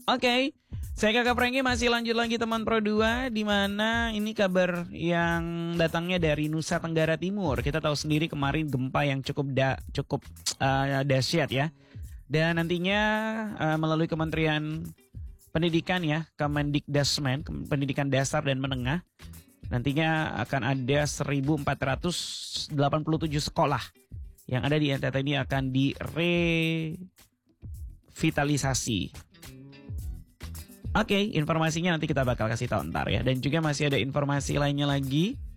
Oke, saya Kakak Prengki masih lanjut lagi teman Pro 2, di mana ini kabar yang datangnya dari Nusa Tenggara Timur. Kita tahu sendiri kemarin gempa yang cukup dahsyat ya. Dan nantinya melalui Kementerian Pendidikan ya, Kemendikdasmen, Pendidikan Dasar dan Menengah, nantinya akan ada 1.487 sekolah yang ada di NTT ini akan direvitalisasi. Oke, informasinya nanti kita bakal kasih tahu ntar ya. Dan juga masih ada informasi lainnya lagi